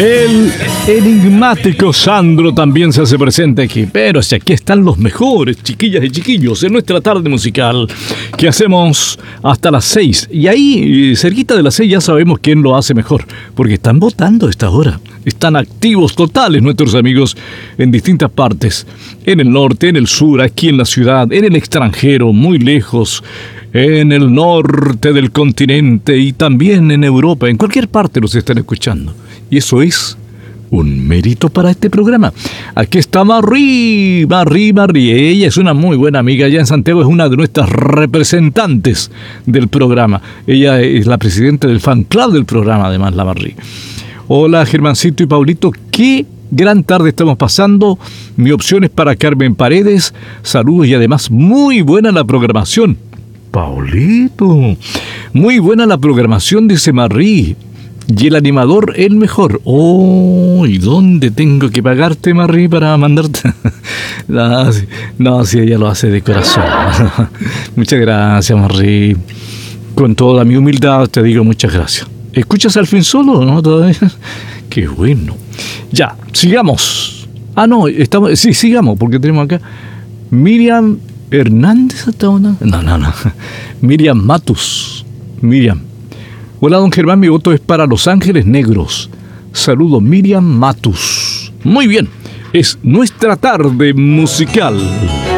El enigmático Sandro también se hace presente aquí. Pero si aquí están los mejores, chiquillas y chiquillos, en nuestra tarde musical que hacemos hasta las 6. Y ahí, cerquita de las 6, ya sabemos quién lo hace mejor, porque están votando a esta hora. Están activos totales nuestros amigos en distintas partes. En el norte, en el sur, aquí en la ciudad, en el extranjero, muy lejos, en el norte del continente y también en Europa. En cualquier parte los están escuchando. Y eso es un mérito para este programa. Aquí está Marie. Ella es una muy buena amiga. Allá en Santiago es una de nuestras representantes del programa. Ella es la presidenta del fan club del programa, además, la Marie. Hola, Germancito y Paulito. Qué gran tarde estamos pasando. Mi opción es para Carmen Paredes. Saludos y además muy buena la programación. Paulito, muy buena la programación, dice Marie. Y el animador, el mejor. Oh, ¿y dónde tengo que pagarte, Marie, para mandarte? No, si ella lo hace de corazón. Muchas gracias, Marie. Con toda mi humildad te digo muchas gracias. ¿Escuchas al fin solo, no? Todavía. Qué bueno. Ya, sigamos. Sí, sigamos, porque tenemos acá Miriam Hernández. No. Miriam Matus. Miriam. Hola, don Germán, mi voto es para Los Ángeles Negros. Saludos, Miriam Matus. Muy bien, es nuestra tarde musical.